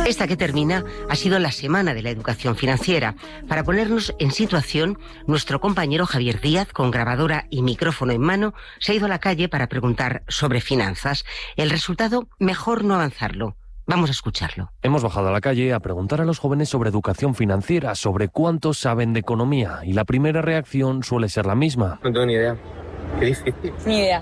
Esta que termina ha sido la Semana de la Educación Financiera. Para ponernos en situación, nuestro compañero Javier Díaz, con grabadora y micrófono en mano, se ha ido a la calle para preguntar sobre finanzas. El resultado, mejor no avanzarlo. Vamos a escucharlo. Hemos bajado a la calle a preguntar a los jóvenes sobre educación financiera, sobre cuánto saben de economía, y la primera reacción suele ser la misma. No tengo ni idea. Qué difícil. Ni idea.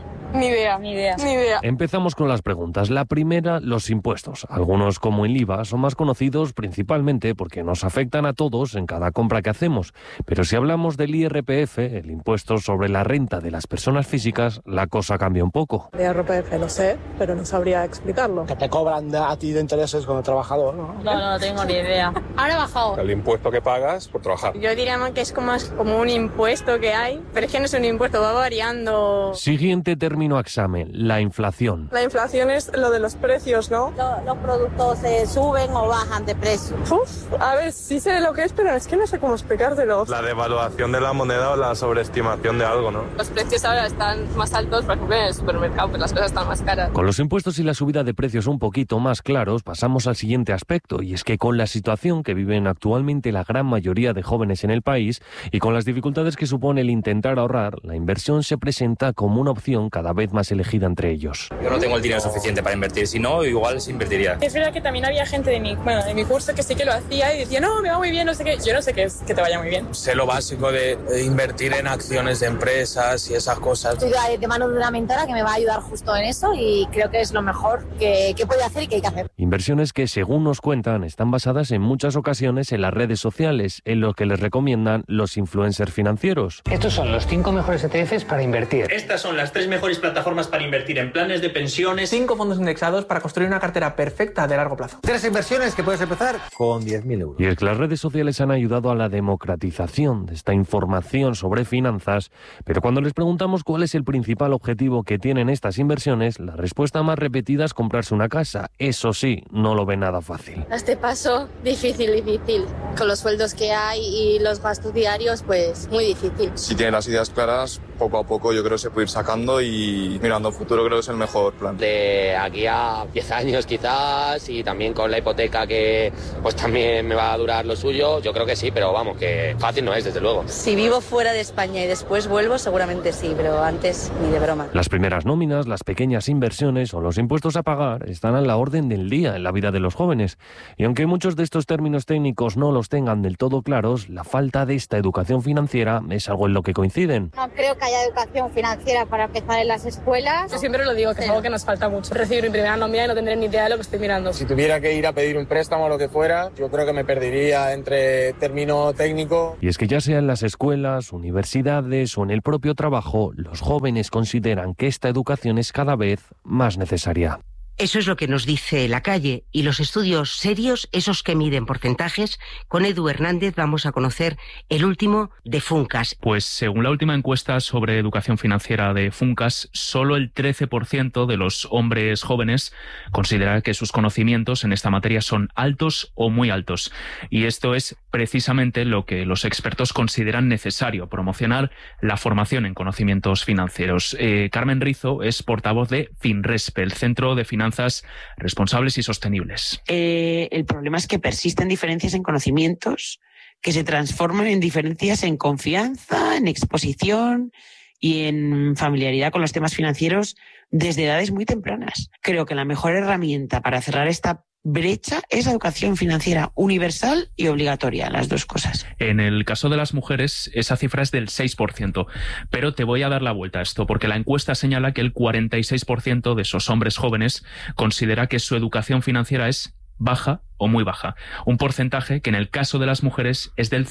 Empezamos con las preguntas. La primera, los impuestos. Algunos, como el IVA, son más conocidos principalmente porque nos afectan a todos en cada compra que hacemos. Pero si hablamos del IRPF, el impuesto sobre la renta de las personas físicas, la cosa cambia un poco. De IRPF lo sé, pero no sabría explicarlo. Que te cobran a ti de intereses como trabajador, ¿no? No tengo ni idea. Ahora ha bajado. El impuesto que pagas por trabajar. Yo diría que es como un impuesto que hay, pero es que no es un impuesto, va variando. Siguiente término a examen, la inflación. La inflación es lo de los precios, ¿no? Los productos suben o bajan de precio. A ver, sí sé lo que es, pero es que no sé cómo explicártelo. La devaluación de la moneda o la sobreestimación de algo, ¿no? Los precios ahora están más altos, por ejemplo, en el supermercado, pues las cosas están más caras. Con los impuestos y la subida de precios un poquito más claros, pasamos al siguiente aspecto, y es que con la situación que viven actualmente la gran mayoría de jóvenes en el país y con las dificultades que supone el intentar ahorrar, la inversión se presenta como una opción cada vez más elegida entre ellos. Yo no tengo el dinero suficiente para invertir, si no, igual se invertiría. Es verdad que también había gente de mi curso que sí que lo hacía y decía, no, me va muy bien, no sé qué. Yo no sé qué es que te vaya muy bien. Sé lo básico de invertir en acciones de empresas y esas cosas. Estoy de mano de una mentora que me va a ayudar justo en eso y creo que es lo mejor que puede hacer y que hay que hacer. Inversiones que, según nos cuentan, están basadas en muchas ocasiones en las redes sociales, en lo que les recomiendan los influencers financieros. Estos son los 5 mejores ETFs para invertir. Estas son las 3 mejores plataformas para invertir en planes de pensiones. 5 fondos indexados para construir una cartera perfecta de largo plazo. 3 inversiones que puedes empezar con 10.000 euros. Y es que las redes sociales han ayudado a la democratización de esta información sobre finanzas, pero cuando les preguntamos cuál es el principal objetivo que tienen estas inversiones, la respuesta más repetida es comprarse una casa. Eso sí, no lo ven nada fácil. A este paso, difícil. Con los sueldos que hay y los gastos diarios, pues muy difícil. Si tienes las ideas claras, poco a poco yo creo que se puede ir sacando y mirando al futuro creo que es el mejor plan. De aquí a 10 años quizás, y también con la hipoteca que pues también me va a durar lo suyo, yo creo que sí, pero vamos, que fácil no es, desde luego. Si vivo fuera de España y después vuelvo, seguramente sí, pero antes ni de broma. Las primeras nóminas, las pequeñas inversiones o los impuestos a pagar están a la orden del día en la vida de los jóvenes. Y aunque muchos de estos términos técnicos no los tengan del todo claros, la falta de esta educación financiera es algo en lo que coinciden. No creo que haya educación financiera para empezar en las escuelas. Yo siempre lo digo, que es algo que nos falta mucho. Recibir mi primera nómina y no tendré ni idea de lo que estoy mirando. Si tuviera que ir a pedir un préstamo o lo que fuera, yo creo que me perdería entre término técnico. Y es que ya sea en las escuelas, universidades o en el propio trabajo, los jóvenes consideran que esta educación es cada vez más necesaria. Eso es lo que nos dice la calle, y los estudios serios, esos que miden porcentajes, con Edu Hernández vamos a conocer el último de Funcas. Pues según la última encuesta sobre educación financiera de Funcas, solo el 13% de los hombres jóvenes considera que sus conocimientos en esta materia son altos o muy altos. Y esto es precisamente lo que los expertos consideran necesario, promocionar la formación en conocimientos financieros. Carmen Rizo es portavoz de Finrespe, el Centro de Finanzas Responsables y Sostenibles. El problema es que persisten diferencias en conocimientos que se transforman en diferencias en confianza, en exposición y en familiaridad con los temas financieros desde edades muy tempranas. Creo que la mejor herramienta para cerrar esta brecha es la educación financiera universal y obligatoria, las dos cosas. En el caso de las mujeres, esa cifra es del 6%, pero te voy a dar la vuelta a esto, porque la encuesta señala que el 46% de esos hombres jóvenes considera que su educación financiera es baja o muy baja, un porcentaje que en el caso de las mujeres es del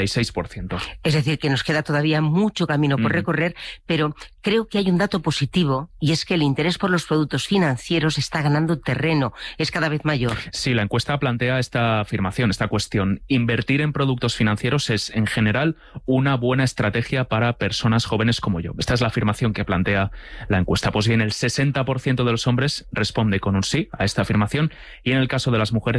56%. Es decir, que nos queda todavía mucho camino por recorrer, pero creo que hay un dato positivo, y es que el interés por los productos financieros está ganando terreno, es cada vez mayor. Sí, la encuesta plantea esta afirmación, esta cuestión. Invertir en productos financieros es, en general, una buena estrategia para personas jóvenes como yo. Esta es la afirmación que plantea la encuesta. Pues bien, el 60% de los hombres responde con un sí a esta afirmación, y en el caso de las mujeres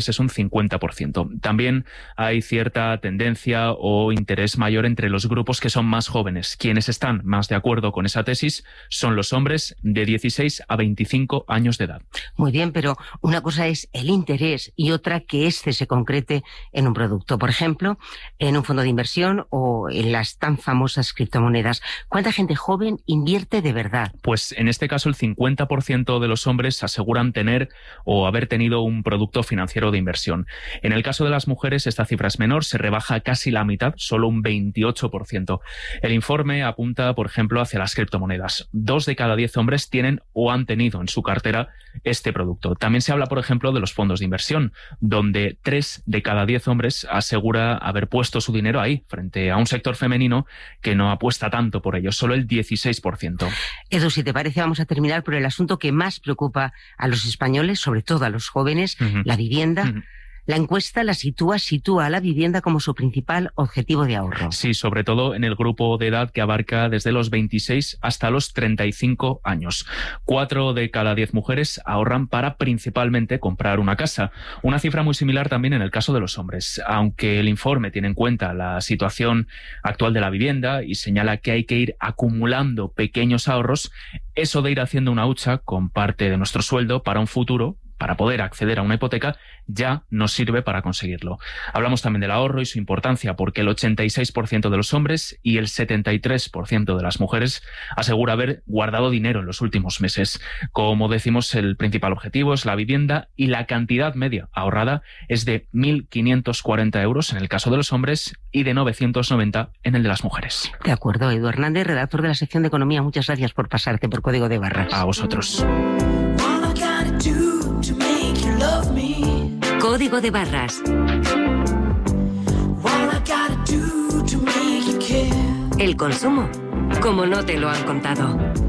mujeres es un 50%. También hay cierta tendencia o interés mayor entre los grupos que son más jóvenes. Quienes están más de acuerdo con esa tesis son los hombres de 16 a 25 años de edad. Muy bien, pero una cosa es el interés y otra que éste se concrete en un producto. Por ejemplo, en un fondo de inversión o en las tan famosas criptomonedas. ¿Cuánta gente joven invierte de verdad? Pues en este caso el 50% de los hombres aseguran tener o haber tenido un producto financiero de inversión. En el caso de las mujeres esta cifra es menor, se rebaja casi la mitad, solo un 28%. El informe apunta, por ejemplo, hacia las criptomonedas. 2 de cada 10 hombres tienen o han tenido en su cartera este producto. También se habla, por ejemplo, de los fondos de inversión, donde 3 de cada 10 hombres asegura haber puesto su dinero ahí, frente a un sector femenino que no apuesta tanto por ello, solo el 16%. Edu, si te parece, vamos a terminar por el asunto que más preocupa a los españoles, sobre todo a los jóvenes, la vivienda. La encuesta la sitúa a la vivienda como su principal objetivo de ahorro. Sí, sobre todo en el grupo de edad que abarca desde los 26 hasta los 35 años. 4 de cada 10 mujeres ahorran para principalmente comprar una casa. Una cifra muy similar también en el caso de los hombres. Aunque el informe tiene en cuenta la situación actual de la vivienda y señala que hay que ir acumulando pequeños ahorros, eso de ir haciendo una hucha con parte de nuestro sueldo para un futuro, para poder acceder a una hipoteca, ya nos sirve para conseguirlo. Hablamos también del ahorro y su importancia porque el 86% de los hombres y el 73% de las mujeres asegura haber guardado dinero en los últimos meses. Como decimos, el principal objetivo es la vivienda y la cantidad media ahorrada es de 1.540 euros en el caso de los hombres y de 990 en el de las mujeres. De acuerdo, Edu Hernández, redactor de la sección de Economía. Muchas gracias por pasarte por Código de Barras. A vosotros. Código de Barras. El consumo, como no te lo han contado.